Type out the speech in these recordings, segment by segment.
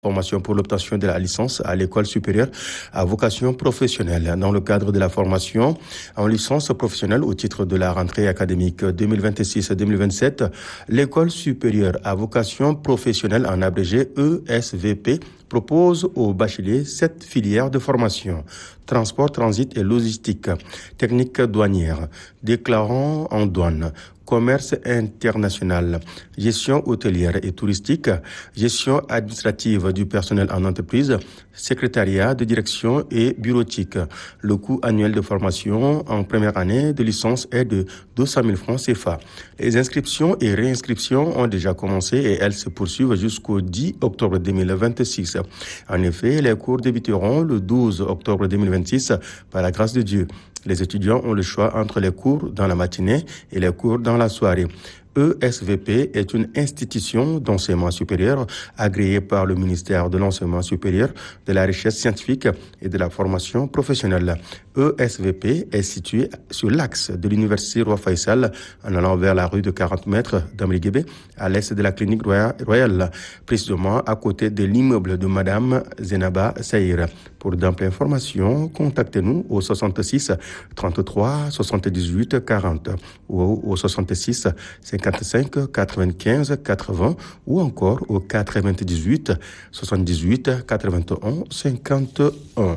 Formation pour l'obtention de la licence à l'école supérieure à vocation professionnelle. Dans le cadre de la formation en licence professionnelle au titre de la rentrée académique 2026-2027, l'école supérieure à vocation professionnelle, en abrégé ESVP, propose aux bacheliers 7 filières de formation: transport, transit et logistique, technique douanière, déclarant en douane, commerce international, gestion hôtelière et touristique, gestion administrative du personnel en entreprise, secrétariat de direction et bureautique. Le coût annuel de formation en première année de licence est de 200 000 francs CFA. Les inscriptions et réinscriptions ont déjà commencé et elles se poursuivent jusqu'au 10 octobre 2026. En effet, les cours débuteront le 12 octobre 2026 par la grâce de Dieu. Les étudiants ont le choix entre les cours dans la matinée et les cours dans la soirée. ESVP est une institution d'enseignement supérieur agréée par le ministère de l'Enseignement supérieur, de la Recherche scientifique et de la formation professionnelle. ESVP est située sur l'axe de l'université Roi Faisal en allant vers la rue de 40 mètres d'Amriguébé, à l'est de la clinique royale, précisément à côté de l'immeuble de Madame Zenaba Saïr. Pour d'amples informations, contactez-nous au 66 33 78 40 ou au 66 55 95 80 ou encore au 98 78 81 51.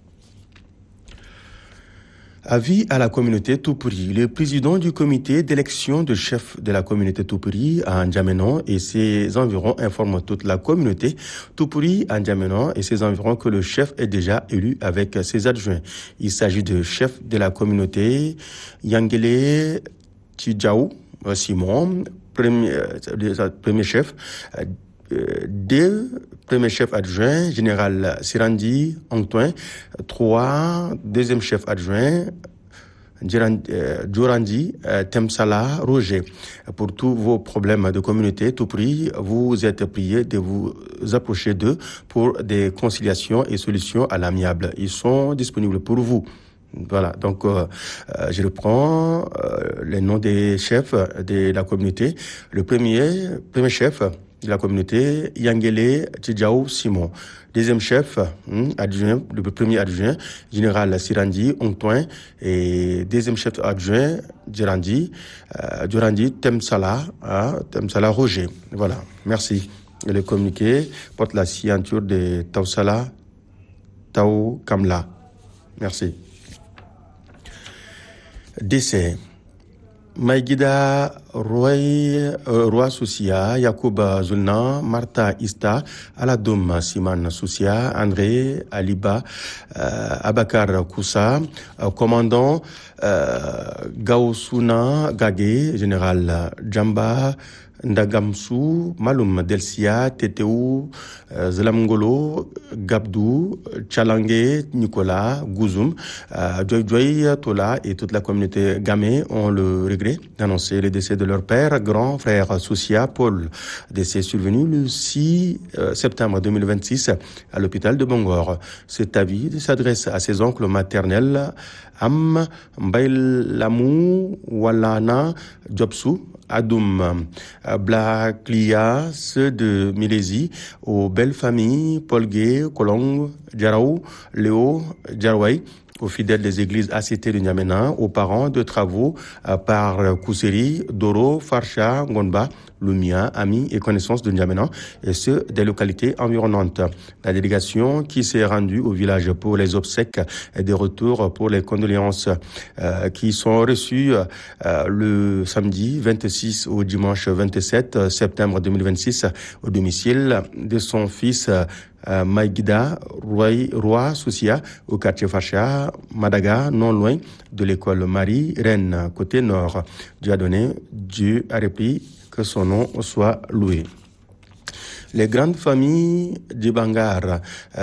Avis à la communauté Toupuri. Le président du comité d'élection de chef de la communauté Toupuri à N'Djamena et ses environs informe toute la communauté Toupuri à N'Djamena et ses environs que le chef est déjà élu avec ses adjoints. Il s'agit de chef de la communauté Yangele Tidjaou Simon, premier chef. Deux premiers chefs adjoints, général Sirandi Antoine. 3, deuxième chef adjoint, Djorandi Temsala Roger. Pour tous vos problèmes de communauté, tout prix, vous êtes priés de vous approcher d'eux pour des conciliations et solutions à l'amiable. Ils sont disponibles pour vous. Voilà, donc je reprends les noms des chefs de la communauté. Le premier chef de la communauté, Yangele Tidjaou Simon. Deuxième chef, adjoint, le premier adjoint, général Sirandi Antoine. Et deuxième chef adjoint, Djorandi Temsala Roger. Voilà, merci. Et le communiqué porte la signature de Tausala Tao Kamla. Merci. Décès. Maïgida Roi Soucia, Yacouba Zulna, Martha Ista, Aladoum Siman Soucia, André Aliba, Abakar Koussa, commandant Gaoussouna Gagé, général Djamba, Ndagamsou, Maloum Delsia, Teteou, Zelamngolo, Gabdou, Tchalangé, Nicolas, Gouzoum, Joy Tola et toute la communauté Gamé ont le regret d'annoncer le décès de leur père, grand frère Soucia Paul. Décès survenu le 6 septembre 2026 à l'hôpital de Bangor. Cet avis s'adresse à ses oncles maternels Am Mbailamou Walana Jobsou, Adoum Blaklia, ceux de Milési, aux belles familles Polgué, Kolong, Djaraou, Léo, Djarouaï, aux fidèles des églises ACT de N'Djamena, aux parents de travaux par Kousseri, Doro, Farcha, Ngonba, Lumia, amis et connaissances de N'Djamena et ceux des localités environnantes. La délégation qui s'est rendue au village pour les obsèques et des retours pour les condoléances qui sont reçues le samedi 26 au dimanche 27 septembre 2026 au domicile de son fils Maïgida Roi Soucia au quartier Facha, Madaga, non loin de l'école Marie-Reine, côté nord. Dieu a donné, Dieu a repris, que son nom soit loué. Les grandes familles du Bangar,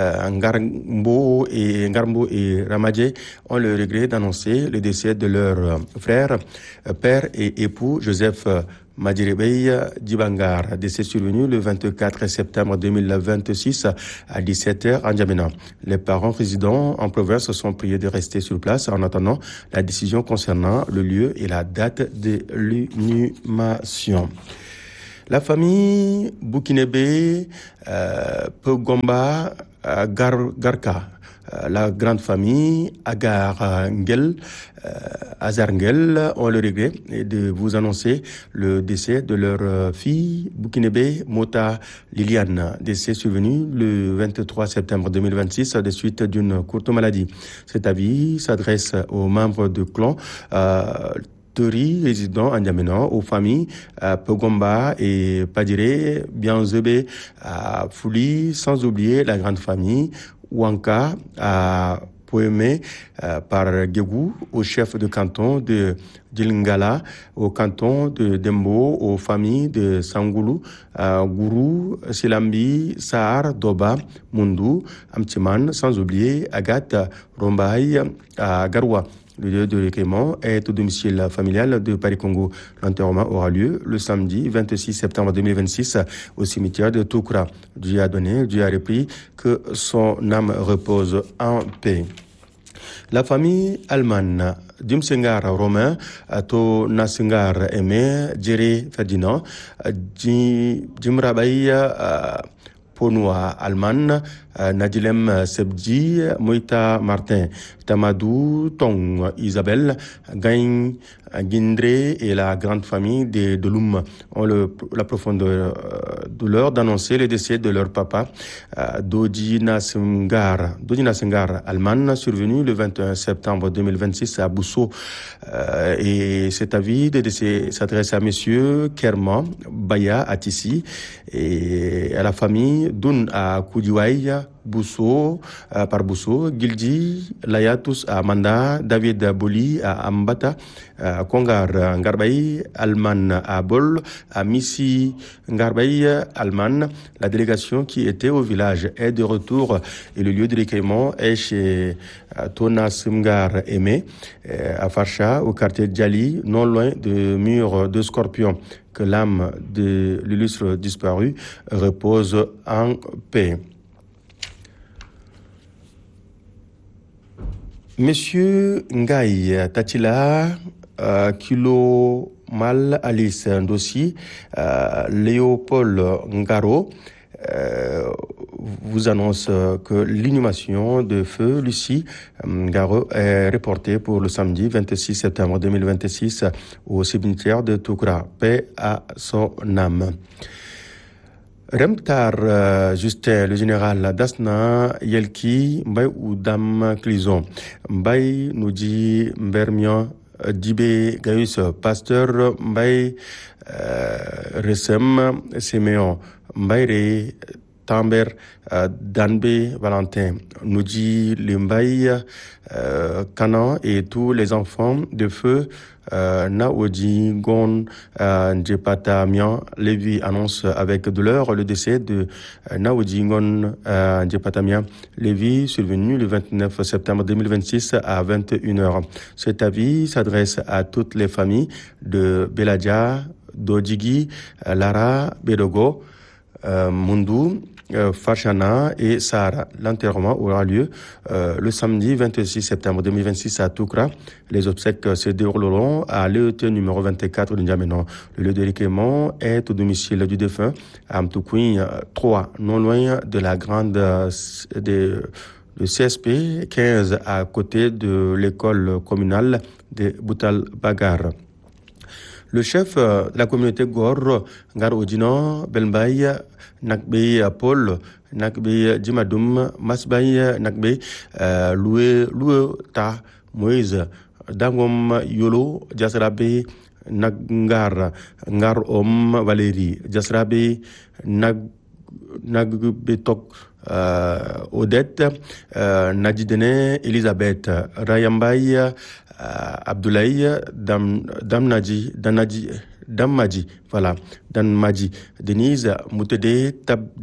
Ngarmbo et Ramadje, ont le regret d'annoncer le décès de leur frère, père et époux Joseph Madjirebey Djibangar, décès survenu le 24 septembre 2026 à 17h à N'Djamena. Les parents résidant en province sont priés de rester sur place en attendant la décision concernant le lieu et la date de l'inhumation. La famille Boukinébé, Pegomba, Garka, la grande famille Agar Ngel, Azar Ngel, ont le regret de vous annoncer le décès de leur fille Boukinébé Mota Liliane, décès survenu le 23 septembre 2026 des suites d'une courte maladie. Cet avis s'adresse aux membres du clan Tori résidant à N'Djamena, aux familles Pegomba et Padire, Bianzebe, Fouli, sans oublier la grande famille Ouanka à Poémé par Guégou, au chef de canton de Djilingala, au canton de Dembo, aux familles de Sangoulou, Gourou, Silambi, Sahar, Doba, Mundu, Amtiman, sans oublier Agathe, Rombaï, à Garoua. Le lieu de recueillement est au domicile familial de Paris-Congo. L'enterrement aura lieu le samedi 26 septembre 2026 au cimetière de Toukra. Dieu a donné, Dieu a repris, que son âme repose en paix. La famille allemande Dimsengar Romain, To Nasengar Aimé, Djere Ferdinand, Jimrabaï Ponoua Alman, Nadilem Sebji, Moïta Martin, Tamadou, Tong, Isabelle, Gagne, Guindré et la grande famille de Loum ont la profonde douleur d'annoncer le décès de leur papa, Dodina Sengar Alman, survenu le 21 septembre 2026 à Bousso. Et cet avis de décès s'adresse à messieurs Kerman, Baya à Tissi et à la famille Doun à Koudiouaï, Bousso, par Bousso, Gildi, Layatus à Manda, David Boli à Ambata, Kongar Ngarbaï, Alman à Bol, à Missi Ngarbaï, Alman. La délégation qui était au village est de retour et le lieu de recueillement est chez Tona Simgar Aimé, à Farcha, au quartier Djali, non loin de Mur de Scorpion. Que l'âme de l'illustre disparu repose en paix. Monsieur Ngaï Tatila, Kilo Mal Alice Ndossi, Léopold Ngaro, vous annonce que l'inhumation de feu Lucie Ngaro est reportée pour le samedi 26 septembre 2026 au cimetière de Toukra. Paix à son âme. Remtar Justin, le général Dasna Yelki, Mbay Oudam Clison, Mbay Noudi Mbermian, Dibé Gaius, pasteur Mbay Resem Siméon, Mbayre Tamber, Danbe Valentin, Noudi Limbay, Canan et tous les enfants de feu, Naoudi Gon Ndjepatamian. Lévi annonce avec douleur le décès de Naoudi Gon Ndjepatamian Lévi, survenu le 29 septembre 2026 à 21h. Cet avis s'adresse à toutes les familles de Beladia, Dodjigi, Lara, Bedogo, Mundu, Farchana et Sahara. L'enterrement aura lieu le samedi 26 septembre 2026 à Toukra. Les obsèques se dérouleront à l'EET numéro 24 de N'Djamena. Le lieu de recueillement est au domicile du défunt à Mtoukouin 3, non loin de la grande de CSP 15 à côté de l'école communale de Boutal Bagar. Le chef de la communauté Gor, Ngar Odino, Belmbaï, Nakbe Paul, Nakbe Jimadoum, Masbaï, Nakbe, Loué Ta, Moïse, Dangom Yolo, Jasrabe, Ngar Om Valérie, Jasrabe, Nagbetok, Odette, Nadidene, Elisabeth, Rayambaï, Abdoulaye, Dammaji, voilà, Danmaji, Denise, Moutede,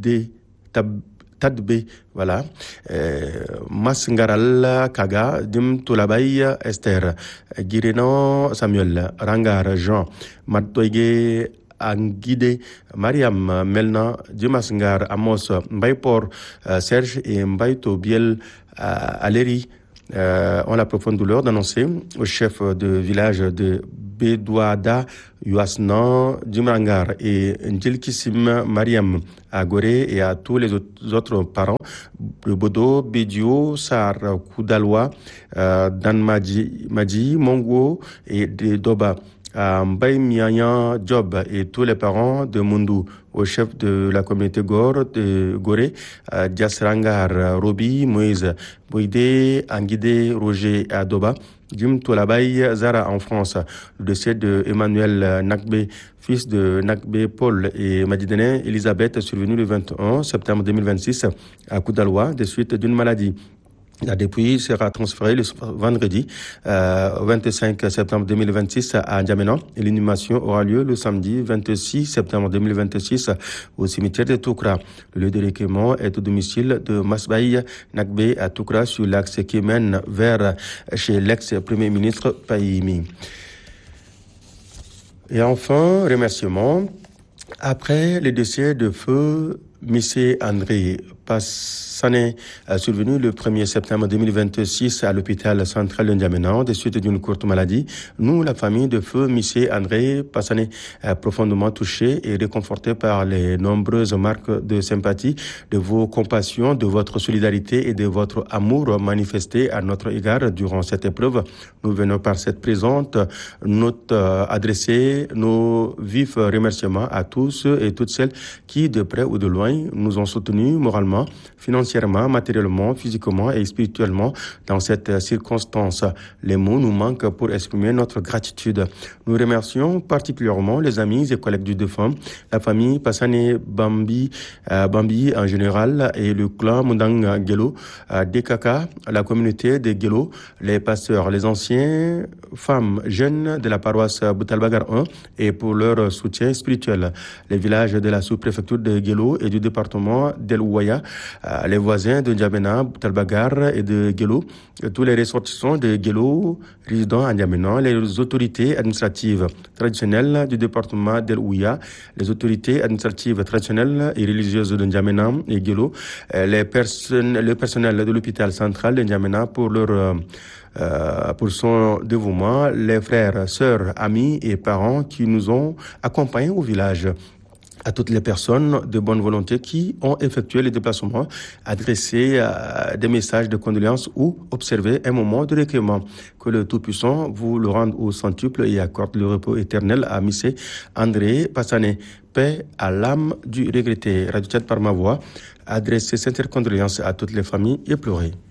Tadbe, voilà, Masngaral, Kaga, Dim Tolabay, Esther, Gireno, Samuel, Rangar, Jean, Matoye, Anguide, Mariam, Melna, Dimasngar, Amos, Mbaipor, Serge et Mbaito Biel, Aleri, ont la profonde douleur d'annoncer au chef de village de Bedouada Yuasnan Djimrangar et Ndjelkissim Mariam à Gorée et à tous les autres parents de Bodo, Bédio, Sar, Koudaloua, Dan Madji, Mongo et de Doba. À Mbaye Mianyan Job et tous les parents de Mundu, au chef de la communauté de Gorée, Diasrangar, Robi, Moïse, Boïdé, Anguidé, Roger et Adoba, Jim Tolabay, Zara en France. Le décès de Emmanuel Nakbe, fils de Nakbe Paul et Madidene Elisabeth, survenu le 21 septembre 2026 à Koudaloua, des suites d'une maladie. La dépouille sera transférée le vendredi 25 septembre 2026 à N'Djamena et l'inhumation aura lieu le samedi 26 septembre 2026 au cimetière de Toukra. Le lieu de recueillement est au domicile de Masbaï Nakbe à Toukra sur l'axe qui mène vers chez l'ex-premier ministre Payimi. Et enfin, remerciement. Après le décès de feu Missé André Passané, survenu le 1er septembre 2026 à l'hôpital central de N'Djamena, des suites d'une courte maladie, nous, la famille de feu Missé André Passané, profondément touchés et réconfortés par les nombreuses marques de sympathie, de vos compassions, de votre solidarité et de votre amour manifesté à notre égard durant cette épreuve. Nous venons par cette présente note adresser nos vifs remerciements à tous et toutes celles qui, de près ou de loin, nous ont soutenus moralement, financièrement, matériellement, physiquement et spirituellement dans cette circonstance. Les mots nous manquent pour exprimer notre gratitude. Nous remercions particulièrement les amis et collègues du défunt, la famille Passané Bambi en général et le clan Mundang Gelo, Dekaka, la communauté de Gelo, les pasteurs, les anciens femmes jeunes de la paroisse Boutalbagar 1 et pour leur soutien spirituel. Les villages de la sous-préfecture de Gelo et du département d'El Ouaya, les voisins de N'Djamena, Boutalbagar et de Gelo, tous les ressortissants de Gelo résidant à N'Djamena, les autorités administratives traditionnelles du département d'El Ouaya, les autorités administratives traditionnelles et religieuses de N'Djamena et Gelo, le personnel de l'hôpital central de N'Djamena pour son dévouement, les frères, sœurs, amis et parents qui nous ont accompagnés au village. À toutes les personnes de bonne volonté qui ont effectué les déplacements, adressé des messages de condoléances ou observé un moment de recueillement. Que le Tout-Puissant vous le rende au centuple et accorde le repos éternel à Missé André Passané. Paix à l'âme du regretté. Radio Tchad par ma voix, adressez sincères condoléances à toutes les familles éplorées.